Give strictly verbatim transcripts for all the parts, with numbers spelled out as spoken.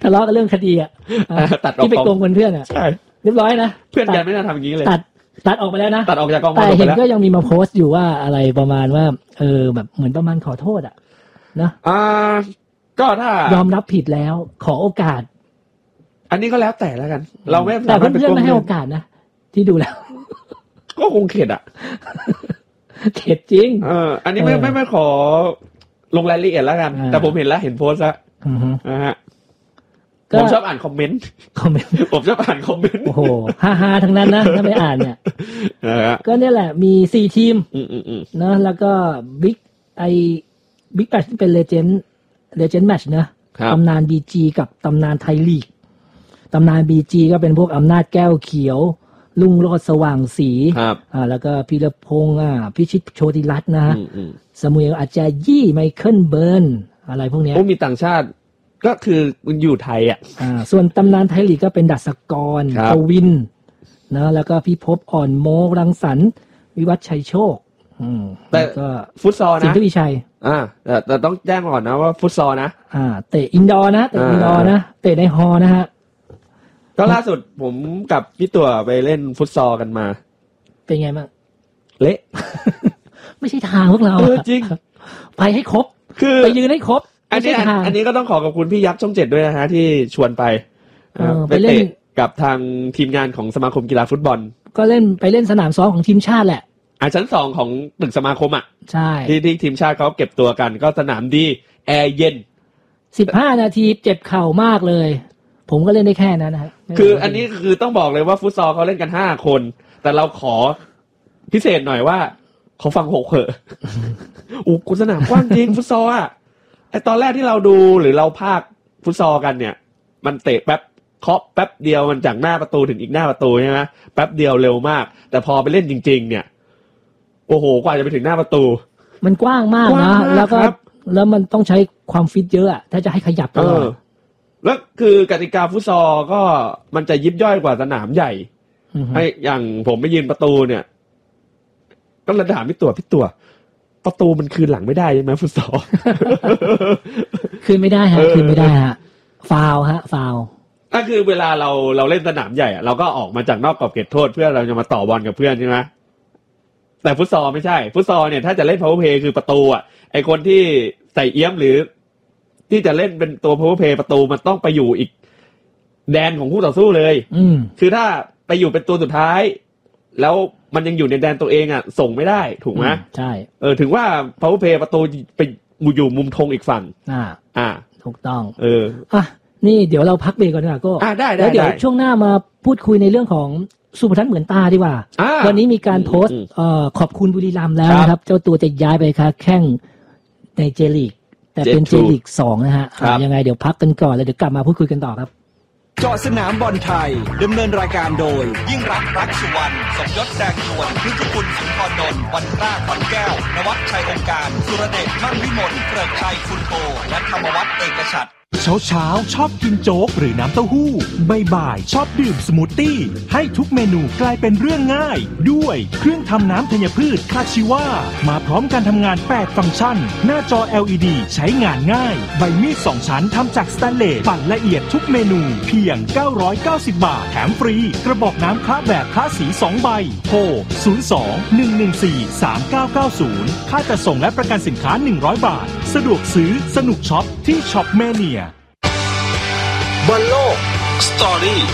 ทะเลาะกันเรื่องคดีอ่ะที่ไปโกงเงินเพื่อนอ่ะใช่เรียบร้อยนะเพื่อนแกไม่น่าทำอย่างนี้เลยตัดตัดออกไปแล้วนะตัดออกจากกองแต่เห็นก็ยังมีมาโพสต์อยู่ว่าอะไรประมาณว่าเออแบบเหมือนประมาณขอโทษอ่ะนะอ่าก็ถ้ายอมรับผิดแล้วขอโอกาสอันนี้ก็แล้วแต่แล้วกันเราไม่แต่เพื่อนๆไม่ให้โอกาสนะที่ดูแล้วก็คงเข็ดอ่ะเข็ดจริงเอออันนี้ไม่ไม่ไม่ขอลงรายละเอียดแล้วกันแต่ผมเห็นแล้วเห็นโพสต์แล้วนะฮะผมชอบอ่านคอมเมนต์คอมเมนต์ผมชอบอ่านคอมเมนต์โอ้โหฮ่าๆทั้งนั้นนะถ้าไม่อ่านเนี่ยก็เนี่ยแหละมีสี่ทีมนะแล้วก็บิ๊กไอบิ๊กแมตช์ที่เป็นเลเจนด์เลเจนด์แมตช์นะตำนาน บี จี กับตำนานไทยลีกตำนาน บี จี ก็เป็นพวกอำนาจแก้วเขียวลุงโรจน์สว่างศรีอ่าแล้วก็พีรพงษ์อ่าพิชิตโชติรัตน์นะฮะสมุยอาจารย์ยี่ไมเคิลเบิร์นอะไรพวกนี้โอ้มีต่างชาติก็คือมันอยู่ไทยอ่ะอ่าส่วนตำนานไทยลีกก็เป็นดัชกรกวินนะแล้วก็พี่ภพอ่อนโมรังสรรค์วิวัฒน์ชัยโชคอืมแต่ก็ฟุตซอลนะสิงห์ทวีชัยอ่าแต่แต่ต้องแจ้งก่อนนะว่าฟุตซอลนะอ่าเตะอินดอร์นะเตะอินดอร์นะเตะในฮอลล์นะฮะก็ล่าสุดผมกับพี่ตัวไปเล่นฟุตซอลกันมาเป็นไงบ้างเละไม่ใช่ทางพวกเราจริงไปให้ครบคือไปยืนให้ครบอันนี้อันนี้ก็ต้องขอขอบคุณพี่ยักษ์ช่องเจ็ดด้วยนะฮะที่ชวนไปไปเล่นกับทางทีมงานของสมาคมกีฬาฟุตบอลก็เล่นไปเล่นสนามซ้อมของทีมชาติแหละอ่ะชั้นสองของตึกสมาคมอ่ะใช่ที่ที่ทีมชาติเขาเก็บตัวกันก็สนามดีแอร์เย็นสิบห้านาทีเจ็บเข่ามากเลยผมก็เล่นได้แค่นั้นนะฮะคืออันนี้คือต้องบอกเลยว่าฟุตซอลเขาเล่นกันห้าคนแต่เราขอพิเศษหน่อยว่าเขาฟังหกเหอะอู้กูสนามกว้างจริงฟุตซอลอ่ะไอตอนแรกที่เราดูหรือเราพากฟุตซอลกันเนี่ยมันเตะแป๊บเคาะแป๊บเดียวมันจากหน้าประตูถึงอีกหน้าประตูใช่ไหมแป๊บเดียวเร็วมากแต่พอไปเล่นจริงๆเนี่ยโอ้โหกว่าจะไปถึงหน้าประตูมันกว้างมากนะแล้วก็แล้วมันต้องใช้ความฟิตเยอะอะถ้าจะให้ขยับตลอดแล้วคือกติกาฟุตซอลก็มันจะยิบย่อยกว่าสนามใหญ่ไอ้อย่างผมไปยืนประตูเนี่ยก็เลยถามพี่ตัวพี่ตัวประตูมันคืนหลังไม่ได้ใช่ไหมฟุตซอลคืนไม่ได้ฮะคืนไม่ได้ฮะฟาวฮะฟาวก็คือเวลาเราเราเล่นสนามใหญ่อะเราก็ออกมาจากนอกกรอบเขตโทษเพื่อเราจะมาต่อบอลกับเพื่อนใช่ไหมแต่ฟุตซอลไม่ใช่ฟุตซอลเนี่ยถ้าจะเล่น power play คือประตูอ่ะไอคนที่ใส่เอี้ยมหรือที่จะเล่นเป็นตัว power play ประตูมันต้องไปอยู่อีกแดนของคู่ต่อสู้เลยอืมคือถ้าไปอยู่เป็นตัวสุดท้ายแล้วมันยังอยู่ในแดนตัวเองอ่ะส่งไม่ได้ถูกไหมใช่เออถึงว่า power play ประตูไปอยู่มุมธงอีกฝั่งอ่าอ่าถูกต้องเอออ่ะนี่เดี๋ยวเราพักเบรกก่อนดีกว่าก็อ่าได้ได้แล้วเดี๋ยวช่วงหน้ามาพูดคุยในเรื่องของสุพนัทเหมือนตาดีกว่าวันนี้มีการโพสต์ขอบคุณบุรีรัมย์แล้วนะครับเจ้าตัวจะย้ายไปค้าแข่งในเจลีกแต่เป็นเจลีกสองนะฮะยังไงเดี๋ยวพักกันก่อนแล้วเดี๋ยวกลับมาพูดคุยกันต่อครับเจาะสนามบอลไทยดำเนินรายการโดยยิ่งรักรักสุวรรณสมยศแดงนวลพิจิตรคุณสุนทรนนท์วันร่าขวัญแก้วนวัชชัยองค์การสุรเดชมั่นวิมลเกริกชัยคุณโตและธรรมวัฒน์เอกฉัตรเช้าเช้าชอบกินโจ๊กหรือน้ำเต้าหู้บ่ายๆชอบดื่มสมูทตี้ให้ทุกเมนูกลายเป็นเรื่องง่ายด้วยเครื่องทำน้ำธัญพืชคาชิวามาพร้อมการทำงานแปดฟังก์ชันหน้าจอ แอล อี ดี ใช้งานง่ายใบมีดสองชั้นทำจากสแตนเลสปั่นละเอียดทุกเมนูเพียงเก้าร้อยเก้าสิบบาทแถมฟรีกระบอกน้ำคละแบบคละสีสองใบโทรศูนย์ สอง หนึ่ง หนึ่ง สี่ สาม เก้า เก้า ศูนย์ค่าจัดส่งและประกันสินค้าหนึ่งร้อยบาทสะดวกซื้อสนุกช็อปที่ช็อปแมเนียบอลโลกสตอรี่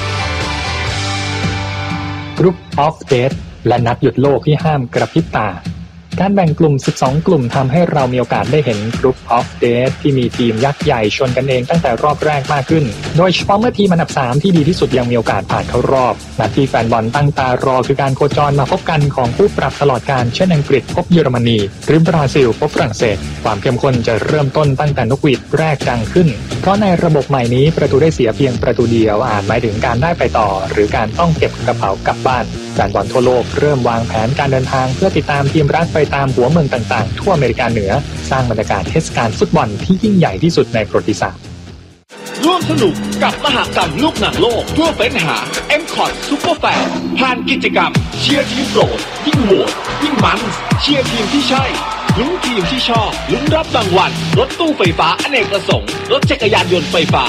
Group of Death และนัดหยุดโลกที่ห้ามกระพริบตาการแบ่งกลุ่มสิบสองกลุ่มทำให้เรามีโอกาสได้เห็น Group of Death ที่มีทีมยักษ์ใหญ่ชนกันเองตั้งแต่รอบแรกมากขึ้นโดยเฉพาะเมื่อทีมอันดับสามที่ดีที่สุดยังมีโอกาสผ่านเข้ารอบนัดที่แฟนบอลตั้งตารอคือการโคจรมาพบกันของผู้ปรับตลอดการเช่นอังกฤษพบเยอรมนีหรือบราซิลพบฝรั่งเศสความเข้มข้นจะเริ่มต้นตั้งแต่นกหวีดแรกดังขึ้นเพราะในระบบใหม่นี้ประตูได้เสียเพียงประตูเดียวอาจหมายถึงการได้ไปต่อหรือการต้องเก็บกระเป๋ากลับบ้านแฟนบอลทั่วโลกเริ่มวางแผนการเดินทางเพื่อติดตามทีมรักไปตามหัวเมืองต่างๆทั่วอเมริกาเหนือสร้างบรรยากาศเทศกาลฟุตบอลที่ยิ่งใหญ่ที่สุดในประวัติศาสตร์ร่วมสนุกกับมหกรรมลูกหนังโลกเพื่อเฟ้นหา เอ็ม คอท Super Fan ผ่านกิจกรรมเชียร์ทีมโปรดยิ่งโหวตยิ่งมันเชียร์ทีมที่ใช่ลุ้นทีมที่ชอบลุ้นรับรางวัลรถตู้ไฟฟ้าอเนกประสงค์รถจักรยานยนต์ไฟฟ้า